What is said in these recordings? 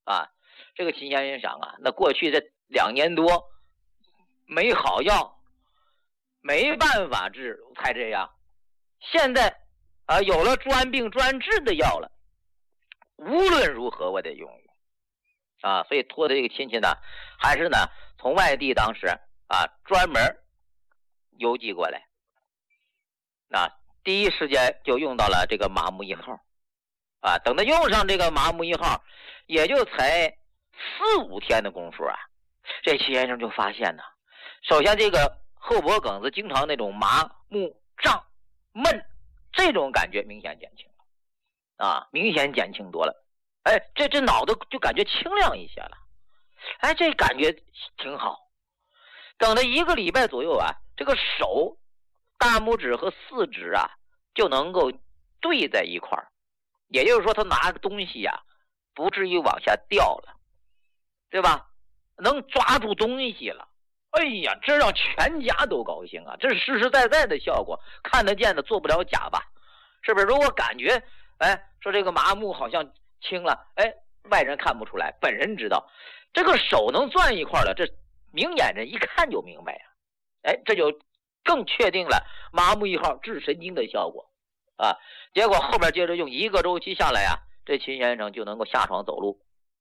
啊。这个秦先生想啊，那过去这2年多没好药，没办法治才这样。现在有了专病专治的药了，无论如何我得用啊。所以托的这个亲戚呢，还是呢从外地当时专门邮寄过来。第一时间就用到了这个麻木1号等他用上这个麻木1号，也就才4、5天的功夫这齐先生就发现呢，首先这个后脖梗子经常那种麻木胀闷这种感觉明显减轻了明显减轻多了。这脑子就感觉清亮一些了，这感觉挺好。等了1个礼拜左右这个手大拇指和4指就能够对在一块儿，也就是说他拿个东西不至于往下掉了，对吧？能抓住东西了。哎呀，这让全家都高兴这是实实在在的效果，看得见的，做不了假吧？是不是？如果感觉说这个麻木好像轻了，外人看不出来，本人知道。这个手能攥一块了，这明眼人一看就明白这就更确定了麻木1号治神经的效果结果后边接着用1个周期下来这秦先生就能够下床走路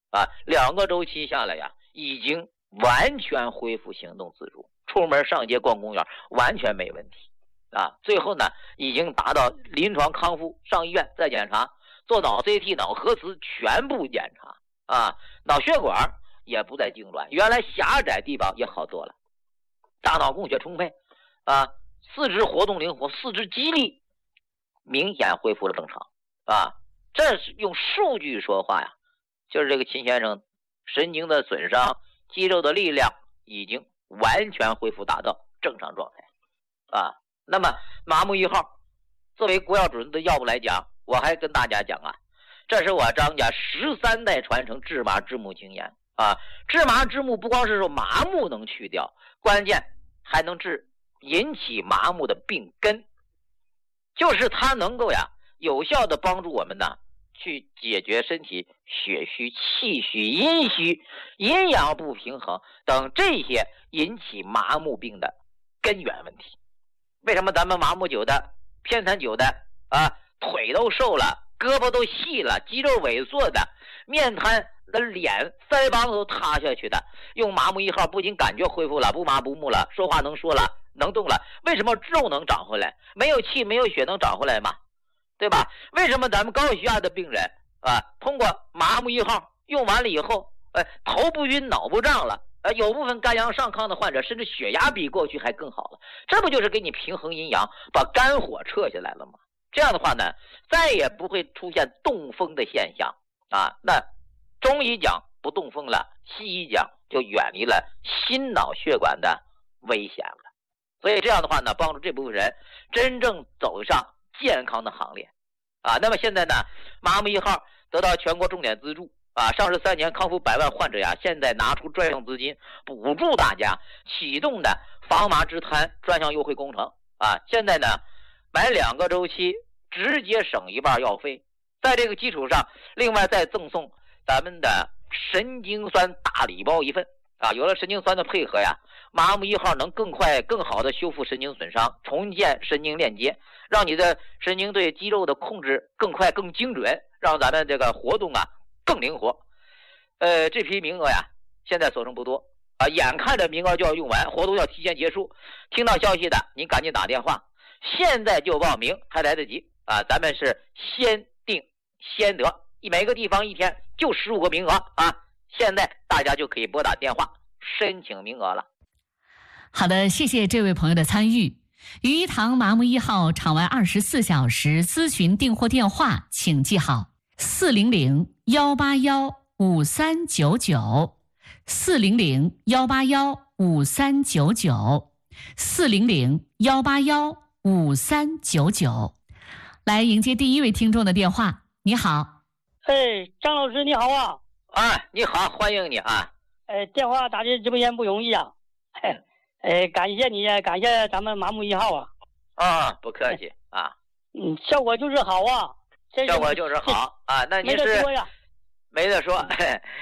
2个周期下来已经完全恢复行动自主，出门上街逛公园完全没问题最后呢已经达到临床康复，上医院再检查，做脑 CT 脑核磁全部检查脑血管也不再痉挛，原来狭窄地方也好多了，大脑供血充沛四肢活动灵活，四肢肌力明显恢复了正常这是用数据说话就是这个秦先生神经的损伤，肌肉的力量已经完全恢复达到正常状态那么麻木1号作为国药主任的药物来讲，我还跟大家讲这是我张家13代传承治麻治木经验治麻治木不光是说麻木能去掉，关键还能治引起麻木的病根，就是它能够有效的帮助我们去解决身体血虚、气虚、阴虚、阴阳不平衡等这些引起麻木病的根源问题。为什么咱们麻木久的、偏瘫久的腿都瘦了，胳膊都细了，肌肉萎缩的，面瘫的脸腮帮子都塌下去的，用麻木1号不仅感觉恢复了，不麻不木了，说话能说了，能动了，为什么肉能长回来？没有气没有血能长回来吗？对吧？为什么咱们高血压的病人通过麻木1号用完了以后头不晕脑不胀了有部分肝阳上亢的患者甚至血压比过去还更好了，这不就是给你平衡阴阳，把肝火撤下来了吗？这样的话呢，再也不会出现动风的现象那中医讲不动风了，西医讲就远离了心脑血管的危险了。所以这样的话呢，帮助这部分人真正走上健康的行列那么现在呢，麻木1号得到全国重点资助上市3年康复100万患者现在拿出专项资金补助大家启动的防麻治瘫专项优惠工程现在呢买2个周期直接省1半药费，在这个基础上另外再赠送咱们的神经酸大礼包1份有了神经酸的配合麻木1号能更快更好的修复神经损伤，重建神经链接，让你的神经对肌肉的控制更快更精准，让咱们这个活动更灵活。这批名额现在所剩不多眼看着名额就要用完，活动要提前结束，听到消息的您赶紧打电话，现在就报名还来得及咱们是先定先得，每个地方1天就15个名额现在大家就可以拨打电话申请名额了。 好的，谢谢这位朋友的参与。于一堂麻木1号场外24小时咨询订货电话请记好400-181-5399 400-181-5399 400-181-5399。来迎接第一位听众的电话。你好。 张老师你好你好，欢迎你电话打进直播间不容易感谢你感谢咱们麻木1号不客气效果就是好效果就是好那您是没得说呀， 没得说